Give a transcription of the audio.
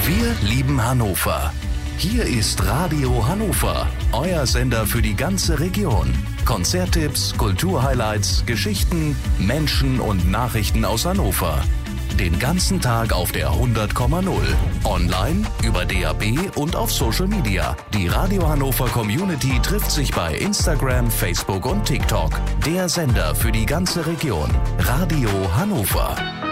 Wir lieben Hannover. Hier ist Radio Hannover, euer Sender für die ganze Region. Konzerttipps, Kulturhighlights, Geschichten, Menschen und Nachrichten aus Hannover. Den ganzen Tag auf der 100,0. Online, über DAB und auf Social Media. Die Radio Hannover Community trifft sich bei Instagram, Facebook und TikTok. Der Sender für die ganze Region. Radio Hannover.